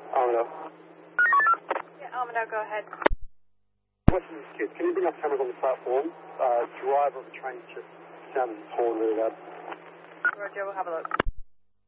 Armadale. Yeah, Armadale, go ahead. Western Skid, can you bring up cameras on the platform? Driver of the train just sounded his horn really loud. Roger, we'll have a look.